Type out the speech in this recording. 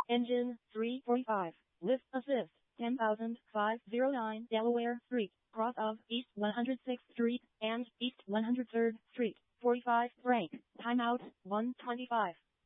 Engine 345. Lift assist. 10,509 Delaware Street, cross of East 106th Street and East 103rd Street. 45 brake. Timeout 125.